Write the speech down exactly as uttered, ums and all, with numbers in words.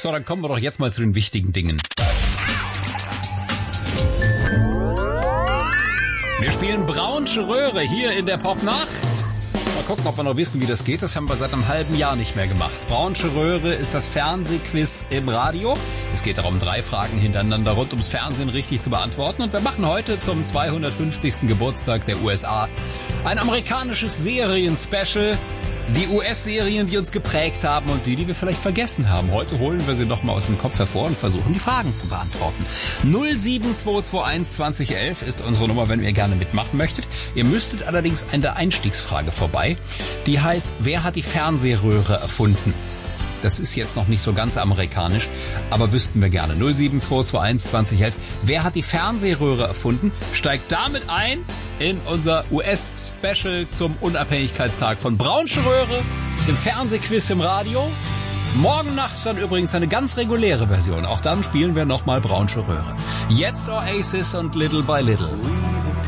So, dann kommen wir doch jetzt mal zu den wichtigen Dingen. Wir spielen Braunsche Röhre hier in der Popnacht. Mal gucken, ob wir noch wissen, wie das geht. Das haben wir seit einem halben Jahr nicht mehr gemacht. Braunsche Röhre ist das Fernsehquiz im Radio. Es geht darum, drei Fragen hintereinander rund ums Fernsehen richtig zu beantworten. Und wir machen heute zum zweihundertfünfzigsten Geburtstag der U S A ein amerikanisches Serien-Special. Die U S-Serien, die uns geprägt haben und die, die wir vielleicht vergessen haben. Heute holen wir sie noch mal aus dem Kopf hervor und versuchen, die Fragen zu beantworten. null sieben zwei zwei eins zwanzig elf ist unsere Nummer, wenn ihr gerne mitmachen möchtet. Ihr müsstet allerdings an der Einstiegsfrage vorbei. Die heißt, wer hat die Fernsehröhre erfunden? Das ist jetzt noch nicht so ganz amerikanisch, aber wüssten wir gerne. null sieben zwei zwei eins zwanzig elf. Wer hat die Fernsehröhre erfunden? Steigt damit ein in unser U S-Special zum Unabhängigkeitstag von Braunsche Röhre, dem Fernsehquiz im Radio. Morgen nachts dann übrigens eine ganz reguläre Version. Auch dann spielen wir nochmal Braunsche Röhre. Jetzt Oasis und Little by Little.